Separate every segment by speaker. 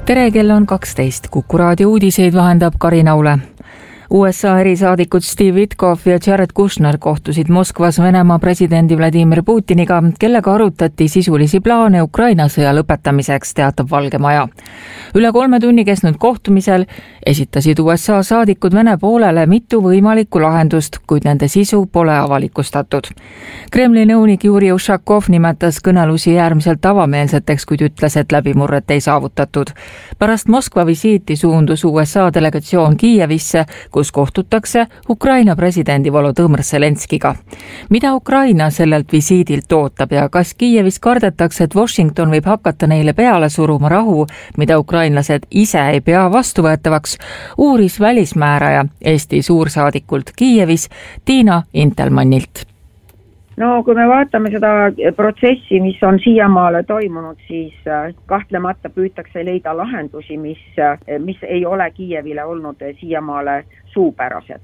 Speaker 1: Tere, kell on 12. Kuku raadio uudiseid vahendab Karin Aule. USA erisaadikud Steve Witkoff ja Jared Kushner kohtusid Moskvas Venemaa presidendi Vladimir Putiniga, kellega arutati sisulisi plaane Ukraina sõja lõpetamiseks, teatab Valge Maja. Üle 3 tunni kestnud kohtumisel esitasid USA saadikud Vene poolele mitu võimalikku lahendust, kuid nende sisu pole avalikustatud. Kremli nõunik Juri Ušakov nimetas kõnelusi äärmiselt avameelseteks, kuid ütles, et läbimurret ei saavutatud. Pärast Moskva visiiti suundus USA delegatsioon Kiievisse, kus kohtutakse Ukraina presidendi Volodõmõr Zelenskiga. Mida Ukraina sellelt visiidilt ootab ja kas Kiievis kardetakse, et Washington võib hakata neile peale suruma rahu, mida ukrainlased ise ei pea vastuvõetavaks, uuris välismääraja Eesti suursaadikult Kiievis Tiina Intelmannilt.
Speaker 2: No kui me vaatame seda protsessi, mis on siiamaale toimunud, siis kahtlemata püütakse leida lahendusi, mis ei ole Kiievile olnud siiamaale suupärased.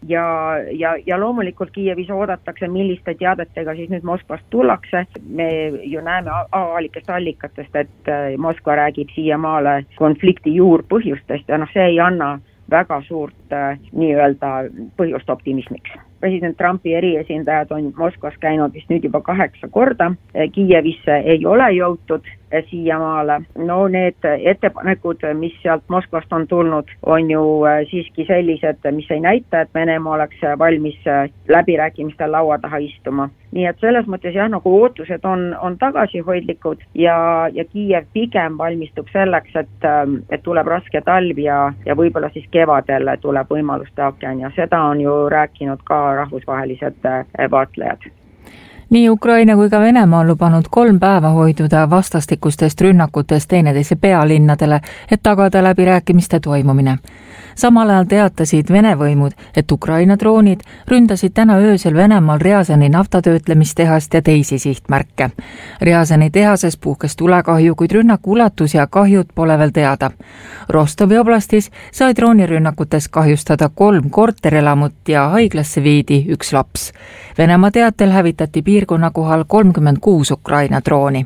Speaker 2: Ja loomulikult Kiievis oodatakse, milliste teadetega siis nüüd Moskvast tullakse. Me ju näeme avalikest allikatest, et Moskva räägib siiamaale konflikti juurpõhjustest ja see ei anna väga suurt nii-öelda põhjust optimismiks. President Trumpi eriesindajad on Moskvas käinud vist nüüd juba 8 korda. Kiievisse ei ole jõutud siiamaale. No need ettepanekud, mis sealt Moskvast on tulnud, on ju siiski sellised, mis ei näita, et Venemaa oleks valmis läbirääkimistel laua taha istuma. Nii et selles mõttes nagu ootused on tagasihoidlikud ja Kiiev pigem valmistub selleks, et tuleb raske talv ja võib-olla siis kevadel tuleb võimaluste aken ja seda on ju rääkinud ka rahvusvahelised vaatlejad.
Speaker 1: Nii Ukraina kui ka Venemaa on lubanud 3 päeva hoiduda vastastikustest rünnakutest teineteise pealinnadele, et tagada läbirääkimiste toimumine. Samal ajal teatasid Vene võimud, et Ukraina droonid ründasid täna öösel Venemaal Ryazani naftatöötlemistehast ja teisi sihtmärke. Ryazani tehases puhkes tulekahju, kuid rünnaku ulatus ja kahjud pole veel teada. Rostovi oblastis sai droonirünnakutes kahjustada 3 korterelamut ja haiglasse viidi 1 laps. Venemaa teatel hävitati piirkonna kohal 36 Ukraina drooni.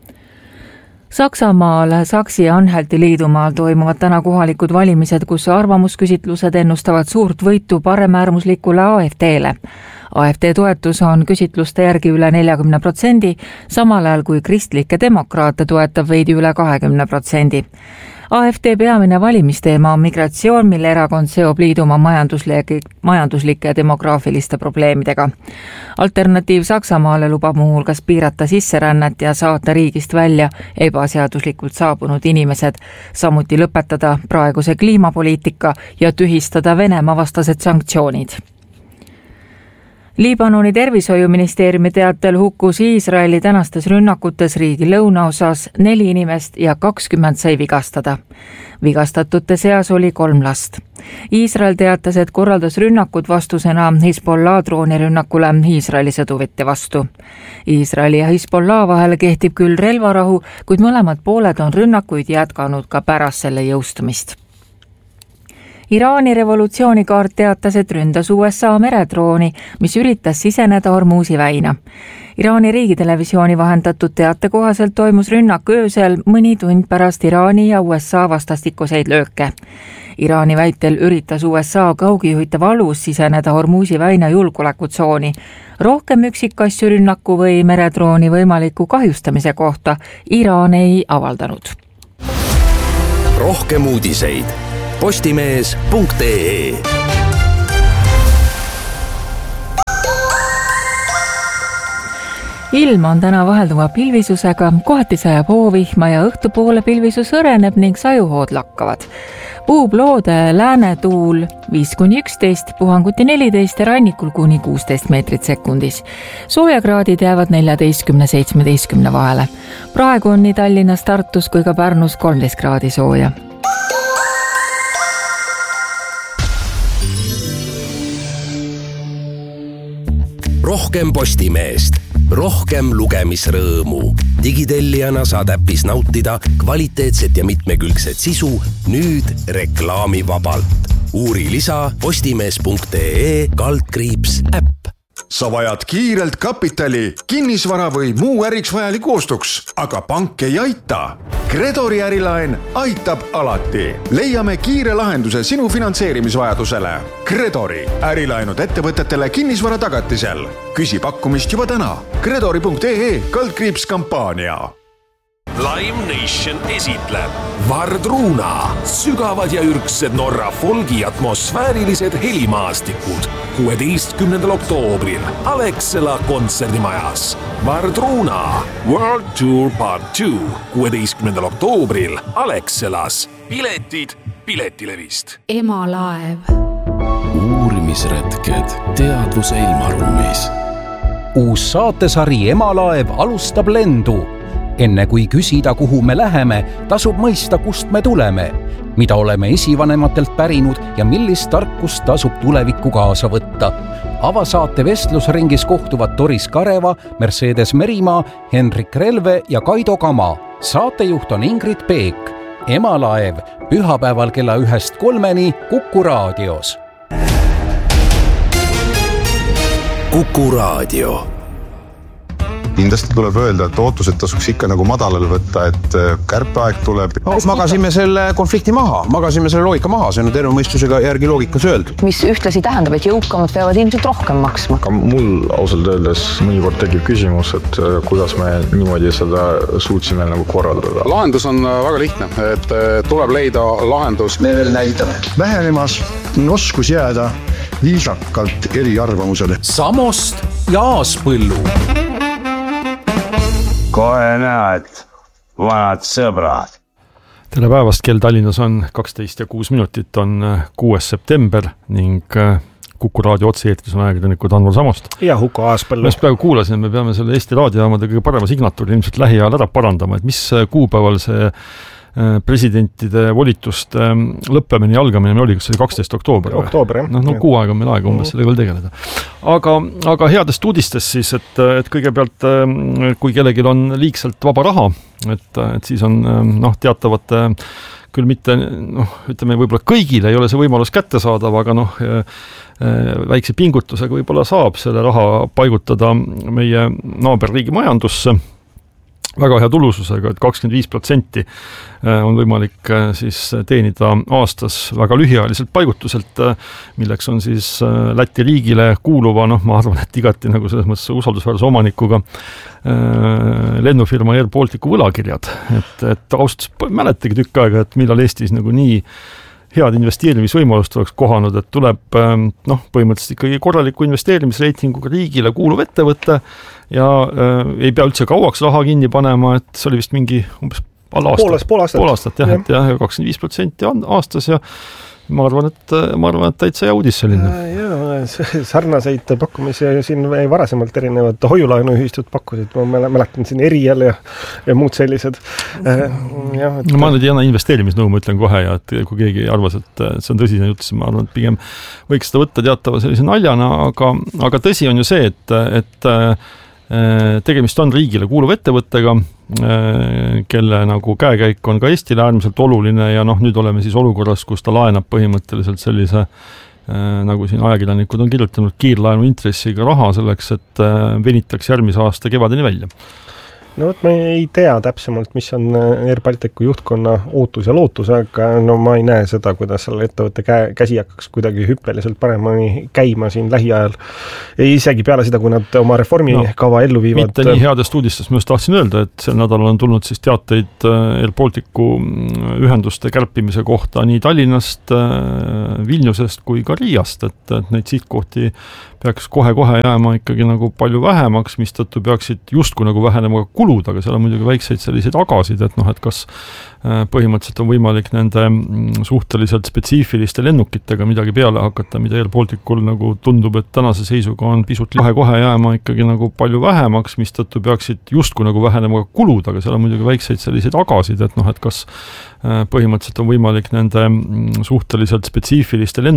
Speaker 1: Saksamaal Saksi-Anhalti liidumaal toimuvad täna kohalikud valimised, kus arvamusküsitlused ennustavad suurt võitu paremäärmuslikule AfD-le. AfD toetus on küsitluste järgi üle 40%, samal ajal kui kristlikke demokraate toetab veidi üle 20%. AfD peamine valimisteema on migratsioon, mille erakond seob liiduma majanduslike ja demograafiliste probleemidega. Alternatiiv Saksamaale lubab muuhulgas piirata sisserännet ja saata riigist välja ebaseaduslikult saabunud inimesed, samuti lõpetada praeguse kliimapoliitika ja tühistada Venemaa vastased sanktsioonid. Liibanoni tervishoiuministeeriumi teatel hukkus Iisraeli tänastes rünnakutes riigi lõunaosas 4 inimest ja 20 sai vigastada. Vigastatute seas oli 3 last. Iisrael teatas, et korraldas rünnakud vastusena Hezbollah droonirünnakule Iisraeli sõduvite vastu. Iisraeli ja Hezbollah vahel kehtib küll relvarahu, kuid mõlemad pooled on rünnakuid jätkanud ka pärast selle jõustumist. Iraani revolutsioonikaart teatas, et ründas USA meredrooni, mis üritas siseneda Hormuzi väina. Iraani riigitelevisiooni vahendatud teate kohaselt toimus rünnak öösel mõni tund pärast Iraani ja USA vastastikuseid lööke. Iraani väitel üritas USA kaugijuhitav alus siseneda Hormuzi väina julgeolekutsooni. Rohkem üksikasju rünnaku või meredrooni võimaliku kahjustamise kohta Iraan ei avaldanud.
Speaker 3: Rohkem uudiseid postimees.ee.
Speaker 1: Ilm on täna vahelduva pilvisusega, kohati sajab hoovihma ja õhtupoole pilvisus õreneb ning sajuhood lakkavad. Puhub loode läänetuul 5-11, puhanguti 14 ja rannikul kuni 16 meetrit sekundis. Soojakraadid jäävad 14-17 vahele. Praegu on nii Tallinnas, Tartus kui ka Pärnus 13 kraadi sooja.
Speaker 3: Rohkem Postimeest, rohkem lugemisrõõmu. Digitellijana saad äppis nautida kvaliteetset ja mitmekülgset sisu nüüd reklaamivabalt. Uuri lisa postimees.ee /äpp.
Speaker 4: Sa vajad kiirelt kapitali, kinnisvara või muu äriks vajaliku ostuks, aga pank ei aita. Credori ärilaen aitab alati. Leiame kiire lahenduse sinu finantseerimisvajadusele. Credori ärilaenud ettevõtetele kinnisvara tagatisel. Küsi pakkumist juba täna. Credori.ee/kampaania.
Speaker 3: Lime Nation esitleb Vardruna, sügavad ja ürgsed Norra folgi atmosfäärilised helimaastikud 16. oktoobril Alexela kontserdimajas. Vardruna World Tour Part 2 16. oktoobril Alexelas. Piletid Piletilevist.
Speaker 5: Emalaev.
Speaker 3: Uurimisretked teadvuse ilmaruumis.
Speaker 6: Uus saatesari Emalaev alustab lendu. Enne kui küsida, kuhu me läheme, tasub mõista, kust me tuleme, mida oleme esivanematelt pärinud ja millist tarkust tasub tulevikku kaasa võtta. Avasaate vestlusringis kohtuvad Doris Kareva, Mercedes Merimaa, Henrik Relve ja Kaido Kama. Saatejuht on Ingrid Peek. Emalaev pühapäeval kella 1-3 Kuku raadios.
Speaker 3: Kuku raadio.
Speaker 7: Kindlasti tuleb öelda, et ootused tasuks ikka nagu madalal võtta, et kärpeaeg tuleb.
Speaker 8: Magasime selle konflikti maha, magasime selle loogika maha, see on terve mõistusega järgi loogikas öeldud.
Speaker 9: Mis ühtlasi tähendab, et jõukamad peavad ilmselt rohkem maksma.
Speaker 10: Ka mul ausalt öeldes mõnikord tekib küsimus, et kuidas me niimoodi seda suutsime nagu korraldada.
Speaker 11: Lahendus on väga lihtne, et tuleb leida lahendus.
Speaker 12: Me veel näitame. Vähenemas on oskus jääda viisakalt eri arvamusele.
Speaker 6: Samost ja Aaspõllu.
Speaker 13: Kohe näed, vanad sõbrad.
Speaker 14: Tere päevast, kell Tallinnas on 12:06, on 6. september ning Kuku raadio otse-eetris on ajakirjanikud Anvar Samost.
Speaker 8: Ja Huko Aaspõllu.
Speaker 14: Just praegu kuulasin, me peame selle Eesti raadiojaamade kõige parema signatuuri ilmselt lähiajal ära parandama, et mis kuupäeval see presidentide volituste lõppemine ja algamine oli, kas see oli 12. oktoober?
Speaker 8: Oktoober, jah.
Speaker 14: No kuu aega on meil aega umbes sellega veel tegeleda. Aga headest uudistest siis, et kõigepealt, kui kellelgi on liigselt vaba raha, et siis on teatavate, küll mitte, ütleme võib-olla kõigile ei ole see võimalus kätte saadav, aga väikse pingutusega võib-olla saab selle raha paigutada meie naaberriigi majandusse väga hea tulususega, et 25% on võimalik siis teenida aastas väga lühiajaliselt paigutuselt, milleks on siis Läti riigile kuuluva, ma arvan, et igati nagu selles mõttes usaldusväärse omanikuga lennufirma Air Balticu võlakirjad. Et austus mäletagi tükk aega, et millal Eestis nagu nii head investeerimisvõimalust oleks kohanud, et tuleb põhimõtteliselt ikkagi korraliku investeerimisreitinguga riigile kuuluv ettevõte ja ei pea üldse kauaks raha kinni panema, et see oli vist mingi umbes pool aastat jah, et 25% aastas ja ma arvan, et täitsa hea uudis selline.
Speaker 8: Sarnaseid pakkumisi siin varasemalt erinevad hoiulaenuühistud pakkusid, ma mäletan siin Erial ja muud sellised.
Speaker 14: Ma nüüd ei anna investeerimisnõu, ma ütlen kohe ja et kui keegi arvas, et see on tõsine jutt, siis ma arvan, et pigem võiks seda võtta teatava sellise naljana, aga tõsi on ju see, et tegemist on riigile kuuluv ettevõttega, kelle nagu käekäik on ka Eestile äärmiselt oluline ja nüüd oleme siis olukorras, kus ta laenab põhimõtteliselt sellise, nagu siin ajakirjanikud on kirjutanud, kiirlaenu intressiga raha selleks, et venitaks järgmise aasta kevadeni välja.
Speaker 8: No ma ei tea täpsemalt, mis on Air Balticu juhtkonna ootus ja lootus, aga ma ei näe seda, kuidas selle ettevõtte käsi hakkaks kuidagi hüppeliselt paremini käima siin lähiajal. Isegi peale seda, kui nad oma reformikava ellu viivad.
Speaker 14: Mitte nii headest uudistest ma just tahtsin öelda, et sel nädalal on tulnud siis teateid Air Balticu ühenduste kärpimise kohta nii Tallinnast, Vilniusest kui ka Riiast, et neid sihtkohti peaks kohe-kohe jääma ikkagi nagu palju vähemaks, mistõttu peaksid justkui nagu vähenema kulud, aga seal on muidugi väikseid selliseid agasid, et et kas põhimõtteliselt on võimalik nende suhteliselt spetsiifiliste lennukitega midagi peale hakata, mida Air Balticul nagu tundub, et tänase seisuga on pisut kohe jääma ikkagi nagu palju vähemaks, mistõttu peaksid justkui nagu vähenema kulud, aga seal on muidugi väikseid selliseid agasid, et kas põhimõtteliselt on võimalik nende suhteliselt spetsiifiliste